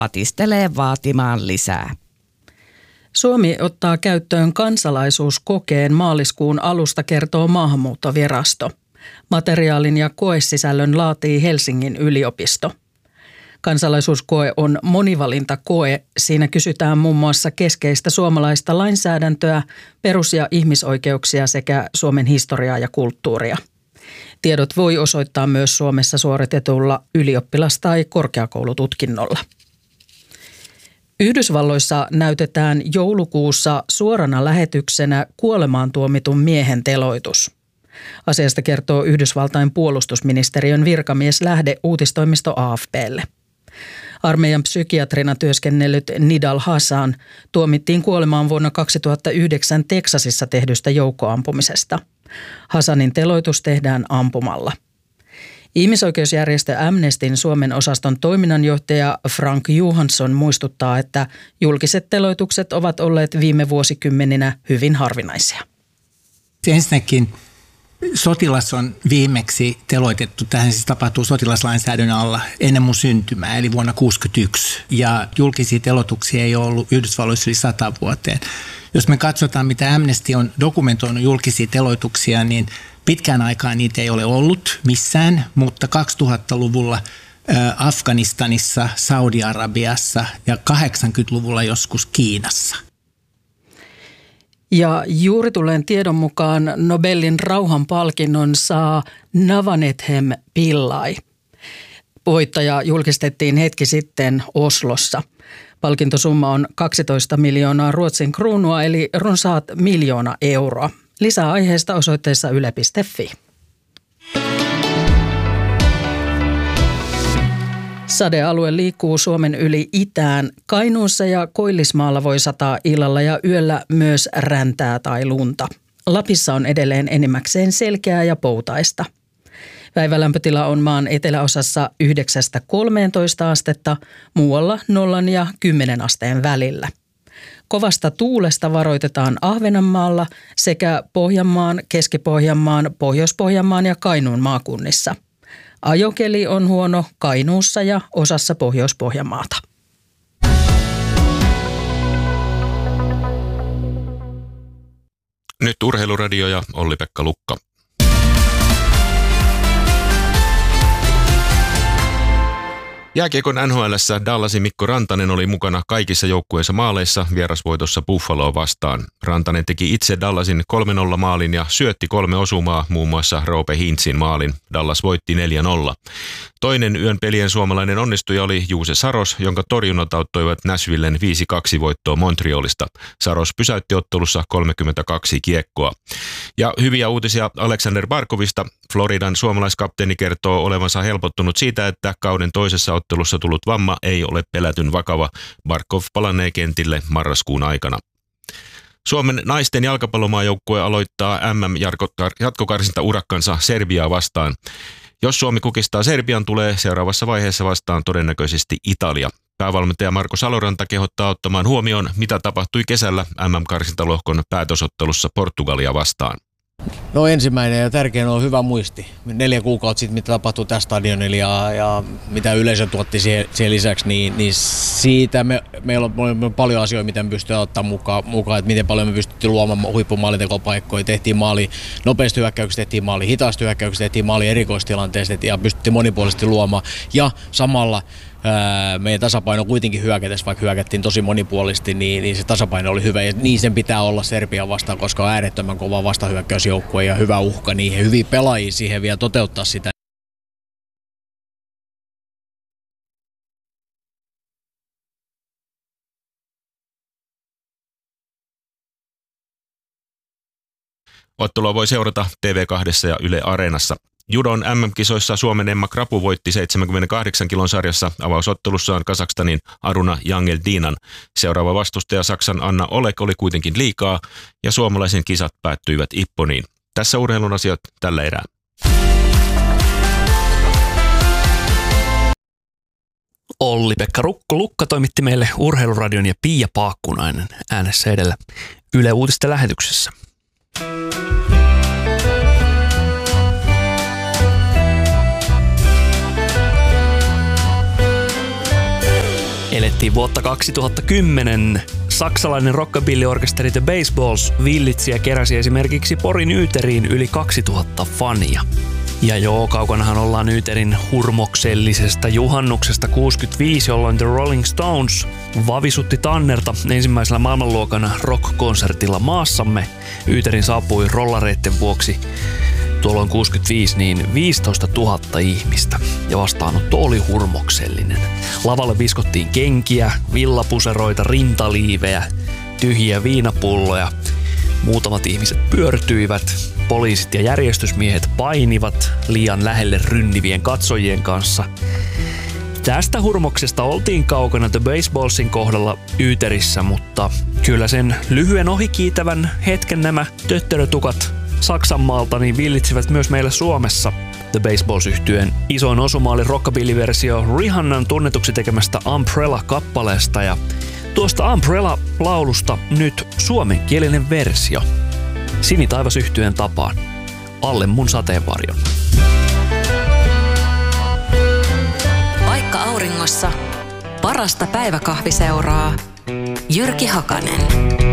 patistelee vaatimaan lisää. Suomi ottaa käyttöön kansalaisuuskokeen maaliskuun alusta, kertoo Maahanmuuttovirasto. Materiaalin ja koesisällön laatii Helsingin yliopisto. Kansalaisuuskoe on monivalintakoe. Siinä kysytään muun muassa keskeistä suomalaista lainsäädäntöä, perus- ja ihmisoikeuksia sekä Suomen historiaa ja kulttuuria. Tiedot voi osoittaa myös Suomessa suoritetulla ylioppilas- tai korkeakoulututkinnolla. Yhdysvalloissa näytetään joulukuussa suorana lähetyksenä kuolemaan tuomitun miehen teloitus. Asiasta kertoo Yhdysvaltain puolustusministeriön virkamieslähde uutistoimisto AFP:lle. Armeijan psykiatrina työskennellyt Nidal Hasan tuomittiin kuolemaan vuonna 2009 Teksasissa tehdystä joukkoampumisesta. Hasanin teloitus tehdään ampumalla. Ihmisoikeusjärjestö Amnestyn Suomen osaston toiminnanjohtaja Frank Johansson muistuttaa, että julkiset teloitukset ovat olleet viime vuosikymmeninä hyvin harvinaisia. Ensinnäkin sotilas on viimeksi teloitettu, tähän siis tapahtuu sotilaslainsäädännön alla ennen mun syntymää, eli vuonna 1961. Ja julkisia teloituksia ei ole ollut Yhdysvalloissa yli 100 vuoteen. Jos me katsotaan, mitä Amnesty on dokumentoinut julkisia teloituksia, niin pitkään aikaan niitä ei ole ollut missään, mutta 2000-luvulla Afganistanissa, Saudi-Arabiassa ja 80-luvulla joskus Kiinassa. Ja juuri tulleen tiedon mukaan Nobelin rauhanpalkinnon saa Navanethem Pillai. Voittaja julkistettiin hetki sitten Oslossa. Palkintosumma on 12 miljoonaa Ruotsin kruunua eli runsaat 1 miljoona euroa. Lisää aiheesta osoitteessa yle.fi. Sadealue liikkuu Suomen yli itään. Kainuussa ja Koillismaalla voi sataa illalla ja yöllä myös räntää tai lunta. Lapissa on edelleen enimmäkseen selkeää ja poutaista. Päivälämpötila on maan eteläosassa 9–13 astetta, muualla 0 ja 10 asteen välillä. Kovasta tuulesta varoitetaan Ahvenanmaalla sekä Pohjanmaan, Keski-Pohjanmaan, Pohjois-Pohjanmaan ja Kainuun maakunnissa. Ajokeli on huono Kainuussa ja osassa Pohjois-Pohjanmaata. Nyt Urheiluradio ja Olli-Pekka Lukka. Jääkiekon NHL:ssä Dallasin Mikko Rantanen oli mukana kaikissa joukkueensa maaleissa vierasvoitossa Buffaloa vastaan. Rantanen teki itse Dallasin 3-0 maalin ja syötti 3 osumaa, muun muassa Roope Hintzin maalin. Dallas voitti 4-0. Toinen yön pelien suomalainen onnistuja oli Juuse Saros, jonka torjunnat auttoivat Nashvillen 5-2 voittoa Montrealista. Saros pysäytti ottelussa 32 kiekkoa. Ja hyviä uutisia Aleksander Barkovista. Floridan suomalaiskapteeni kertoo olevansa helpottunut siitä, että kauden toisessa ottelussa tullut vamma ei ole pelätyn vakava. Barkov palannee kentille marraskuun aikana. Suomen naisten jalkapallomaajoukkue aloittaa MM-jatkokarsinta urakkansa Serbiaa vastaan. Jos Suomi kukistaa Serbian, tulee seuraavassa vaiheessa vastaan todennäköisesti Italia. Päävalmentaja Marko Saloranta kehottaa ottamaan huomioon, mitä tapahtui kesällä MM-karsintalohkon päätösottelussa Portugalia vastaan. No ensimmäinen ja tärkein on hyvä muisti. 4 kuukautta sitten, mitä tapahtui tässä stadionilla ja mitä yleisö tuotti siihen lisäksi, niin siitä meillä on paljon asioita, mitä me pystytään ottamaan mukaan, että miten paljon me pystyttiin luomaan huippumaalitekopaikkoja. Tehtiin maali nopeasti hyökkäyksistä, tehtiin maali hitaasti hyökkäyksistä, tehtiin maali erikoistilanteesta ja pystyttiin monipuolisesti luomaan. Ja samalla meidän tasapaino kuitenkin hyökätessä, vaikka hyökättiin tosi monipuolisesti, niin se tasapaino oli hyvä. Ja niin sen pitää olla Serbia vastaan, koska on äärettömän kova vastahyökkäysjoukkue ja hyvä uhka niihin. Hyviä pelaajia siihen vielä toteuttaa sitä. Ottelua voi seurata TV2 ja Yle Areenassa. Judon MM-kisoissa Suomen Emma Krapu voitti 78 kilon sarjassa avausottelussaan Kazakstanin Aruna Jangeldinan. Seuraava vastustaja Saksan Anna Olek oli kuitenkin liikaa ja suomalaisen kisat päättyivät Ipponiin. Tässä urheilun asiat tällä erää. Olli-Pekka Lukka toimitti meille Urheiluradion ja Pia Paakkunainen äänessä edellä Yle Uutisten lähetyksessä. Elettiin Elettiin vuotta 2010. Saksalainen rockabilly-orkesteri The Baseballs villitsi ja keräsi esimerkiksi Porin Yyteriin yli 2000 fania. Ja joo, kaukanahan ollaan Yyterin hurmoksellisesta juhannuksesta 65, jolloin The Rolling Stones vavisutti tannerta ensimmäisellä maailmanluokan rock-konsertilla maassamme. Yyterin saapui rollareitten vuoksi tuolloin 65 niin 15 000 ihmistä ja vastaanotto oli hurmoksellinen. Lavalle viskottiin kenkiä, villapuseroita, rintaliivejä, tyhjiä viinapulloja. Muutamat ihmiset pyörtyivät, poliisit ja järjestysmiehet painivat liian lähelle rynnivien katsojien kanssa. Tästä hurmoksesta oltiin kaukana The Baseballsin kohdalla Yyterissä, mutta kyllä sen lyhyen ohikiitävän hetken nämä töttörötukat Saksanmaalta niin villitsivät myös meillä Suomessa. The Baseballs-yhtyeen isoin osuma oli rockabilly-versio Rihannan tunnetuksi tekemästä Umbrella-kappaleesta ja tuosta Umbrella-laulusta nyt suomenkielinen versio. Sinitaivas-yhtyeen tapaan. Alle mun sateenvarjon. Vaikka auringossa, parasta päiväkahviseuraa Jyrki Hakanen.